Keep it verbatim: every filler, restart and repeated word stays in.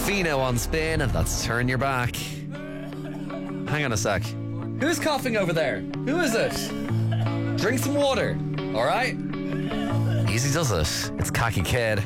Fino on Spin, and that's Turn Your Back. Hang on a sec. Who's coughing over there? Who is it? Drink some water, alright? Easy does it. It's Khaki Kid.